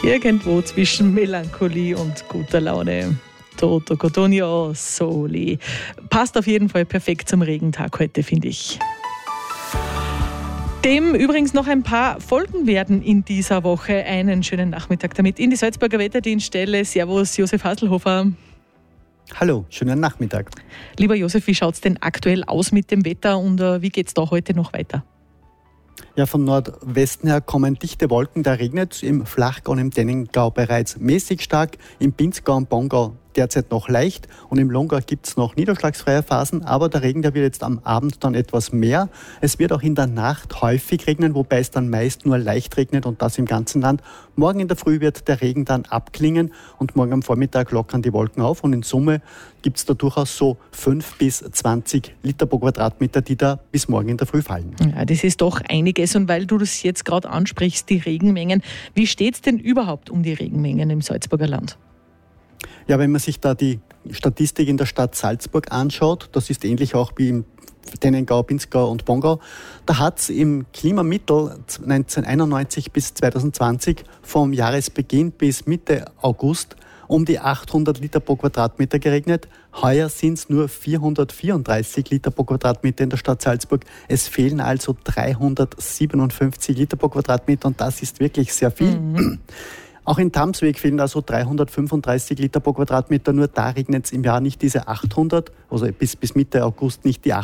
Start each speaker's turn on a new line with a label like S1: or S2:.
S1: Irgendwo zwischen Melancholie und guter Laune. Toto Cotugno Soli. Passt auf jeden Fall perfekt zum Regentag heute, finde ich. Dem übrigens noch ein paar folgen werden in dieser Woche. Einen schönen Nachmittag damit. In die Salzburger Wetterdienststelle. Servus, Josef Hasselhofer.
S2: Hallo, schönen Nachmittag.
S1: Lieber Josef, wie schaut es denn aktuell aus mit dem Wetter und wie geht es da heute noch weiter?
S2: Ja, von Nordwesten her kommen dichte Wolken, da regnet es im Flachgau und im Dennengau bereits mäßig stark, im Pinzgau und Bongau derzeit noch leicht und im Longau gibt es noch niederschlagsfreie Phasen, aber der Regen, der wird jetzt am Abend dann etwas mehr. Es wird auch in der Nacht häufig regnen, wobei es dann meist nur leicht regnet und das im ganzen Land. Morgen in der Früh wird der Regen dann abklingen und morgen am Vormittag lockern die Wolken auf und in Summe gibt es da durchaus so 5 bis 20 Liter pro Quadratmeter, die da bis morgen in der Früh fallen.
S1: Ja, das ist doch einiges und weil du das jetzt gerade ansprichst, die Regenmengen, wie steht es denn überhaupt um die Regenmengen im Salzburger Land?
S2: Ja, wenn man sich da die Statistik in der Stadt Salzburg anschaut, das ist ähnlich auch wie im Dennengau, Pinzgau und Bongau, da hat es im Klimamittel 1991 bis 2020 vom Jahresbeginn bis Mitte August um die 800 Liter pro Quadratmeter geregnet. Heuer sind es nur 434 Liter pro Quadratmeter in der Stadt Salzburg. Es fehlen also 357 Liter pro Quadratmeter und das ist wirklich sehr viel. Auch in Tamsweg fehlen also 335 Liter pro Quadratmeter. Nur da regnet es im Jahr nicht diese 800, also bis Mitte August nicht die 800.